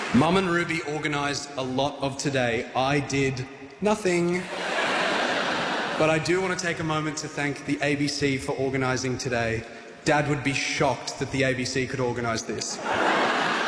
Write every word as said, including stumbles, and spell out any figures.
Mum and Ruby organised a lot of today. I did nothing. But I do want to take a moment to thank the A B C for organising today. Dad would be shocked that the A B C could organise this.